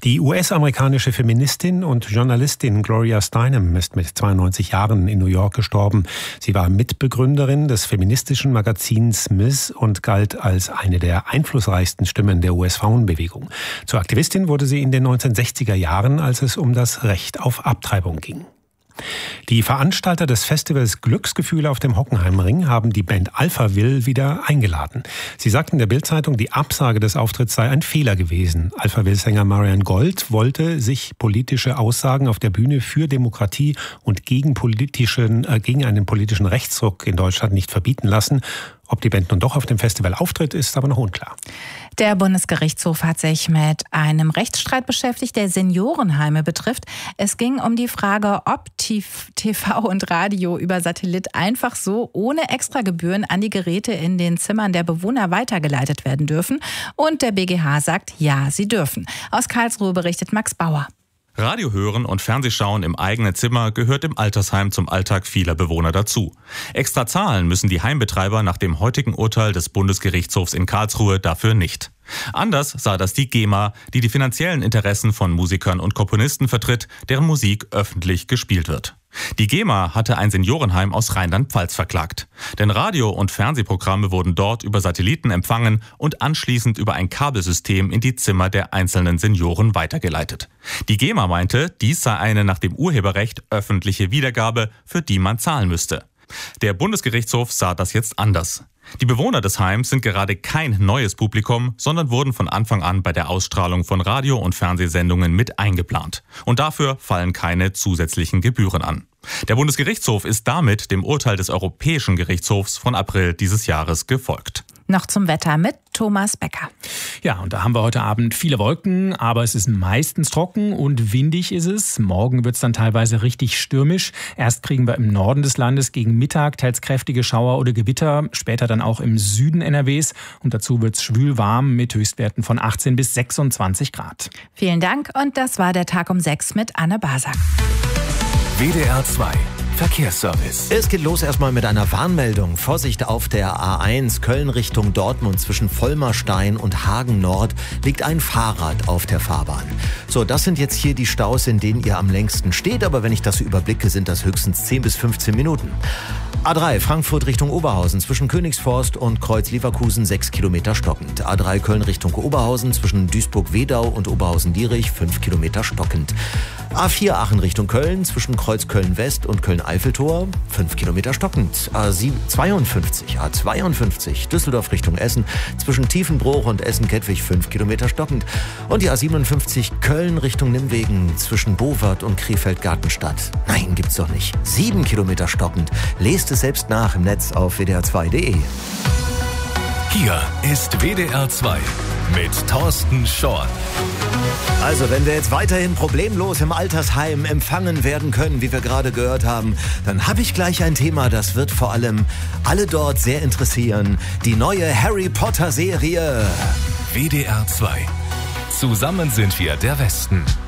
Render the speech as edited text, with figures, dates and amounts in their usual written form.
Die US-amerikanische Feministin und Journalistin Gloria Steinem ist mit 92 Jahren in New York gestorben. Sie war Mitbegründerin des feministischen Magazins Ms. und galt als eine der einflussreichsten Stimmen der US-Frauenbewegung. Zur Aktivistin wurde sie in den 1960er Jahren, als es um das Recht auf Abtreibung ging. Die Veranstalter des Festivals Glücksgefühle auf dem Hockenheimring haben die Band Alphaville wieder eingeladen. Sie sagten der Bild-Zeitung, die Absage des Auftritts sei ein Fehler gewesen. Alphaville-Sänger Marian Gold wollte sich politische Aussagen auf der Bühne für Demokratie und gegen einen politischen Rechtsruck in Deutschland nicht verbieten lassen. Ob die Band nun doch auf dem Festival auftritt, ist aber noch unklar. Der Bundesgerichtshof hat sich mit einem Rechtsstreit beschäftigt, der Seniorenheime betrifft. Es ging um die Frage, ob TV und Radio über Satellit einfach so ohne Extragebühren an die Geräte in den Zimmern der Bewohner weitergeleitet werden dürfen. Und der BGH sagt, ja, sie dürfen. Aus Karlsruhe berichtet Max Bauer. Radio hören und Fernsehschauen im eigenen Zimmer gehört im Altersheim zum Alltag vieler Bewohner dazu. Extra zahlen müssen die Heimbetreiber nach dem heutigen Urteil des Bundesgerichtshofs in Karlsruhe dafür nicht. Anders sah das die GEMA, die die finanziellen Interessen von Musikern und Komponisten vertritt, deren Musik öffentlich gespielt wird. Die GEMA hatte ein Seniorenheim aus Rheinland-Pfalz verklagt. Denn Radio- und Fernsehprogramme wurden dort über Satelliten empfangen und anschließend über ein Kabelsystem in die Zimmer der einzelnen Senioren weitergeleitet. Die GEMA meinte, dies sei eine nach dem Urheberrecht öffentliche Wiedergabe, für die man zahlen müsste. Der Bundesgerichtshof sah das jetzt anders. Die Bewohner des Heims sind gerade kein neues Publikum, sondern wurden von Anfang an bei der Ausstrahlung von Radio- und Fernsehsendungen mit eingeplant. Und dafür fallen keine zusätzlichen Gebühren an. Der Bundesgerichtshof ist damit dem Urteil des Europäischen Gerichtshofs von April dieses Jahres gefolgt. Noch zum Wetter mit Thomas Becker. Ja, und da haben wir heute Abend viele Wolken, aber es ist meistens trocken und windig ist es. Morgen wird es dann teilweise richtig stürmisch. Erst kriegen wir im Norden des Landes gegen Mittag teils kräftige Schauer oder Gewitter, später dann auch im Süden NRWs. Und dazu wird es schwül warm mit Höchstwerten von 18 bis 26 Grad. Vielen Dank und das war der Tag um 6 mit Anne Basak. WDR 2 Verkehrsservice. Es geht los erstmal mit einer Warnmeldung. Vorsicht auf der A1 Köln Richtung Dortmund zwischen Vollmerstein und Hagen Nord liegt ein Fahrrad auf der Fahrbahn. So, das sind jetzt hier die Staus, in denen ihr am längsten steht. Aber wenn ich das so überblicke, sind das höchstens 10 bis 15 Minuten. A3 Frankfurt Richtung Oberhausen zwischen Königsforst und Kreuz-Leverkusen 6 Kilometer stockend. A3 Köln Richtung Oberhausen zwischen Duisburg-Wedau und Oberhausen-Dierich 5 Kilometer stockend. A4 Aachen Richtung Köln zwischen Kreuz Köln-West und Köln-Eiffeltor 5 Kilometer stockend. A52 Düsseldorf Richtung Essen zwischen Tiefenbruch und Essen-Kettwig 5 Kilometer stockend. Und die A57 Köln Richtung Nimwegen zwischen Bowart und Krefeld-Gartenstadt. Nein, gibt's doch nicht. 7 Kilometer stockend. Lest es selbst nach im Netz auf wdr2.de. Hier ist WDR 2 mit Thorsten Schorn. Also, wenn wir jetzt weiterhin problemlos im Altersheim empfangen werden können, wie wir gerade gehört haben, dann habe ich gleich ein Thema, das wird vor allem alle dort sehr interessieren. Die neue Harry Potter Serie. WDR 2. Zusammen sind wir der Westen.